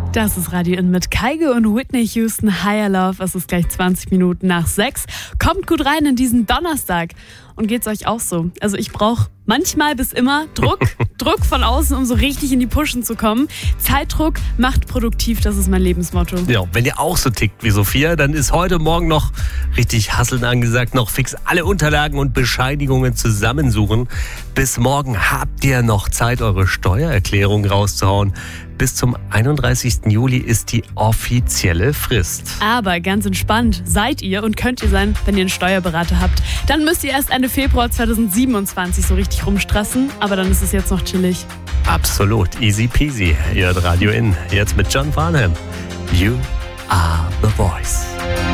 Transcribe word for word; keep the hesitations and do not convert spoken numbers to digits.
Das ist Radio In mit Kygo und Whitney Houston, Higher Love. Es ist gleich zwanzig Minuten nach sechs. Kommt gut rein in diesen Donnerstag. Und geht's euch auch so? Also ich brauche manchmal bis immer Druck, Druck von außen, um so richtig in die Pushen zu kommen. Zeitdruck macht produktiv, das ist mein Lebensmotto. Ja, wenn ihr auch so tickt wie Sophia, dann ist heute Morgen noch richtig Hasseln angesagt, noch fix alle Unterlagen und Bescheinigungen zusammensuchen. Bis morgen habt ihr noch Zeit, eure Steuererklärung rauszuhauen. Bis zum einunddreißigsten Juli ist die offizielle Frist. Aber ganz entspannt seid ihr und könnt ihr sein, wenn ihr einen Steuerberater habt. Dann müsst ihr erst Ende Februar zweitausendsiebenundzwanzig so richtig rumstressen, aber dann ist es jetzt noch chillig. Absolut, easy peasy. Ihr hört Radio In, jetzt mit John Farnham. You are the voice.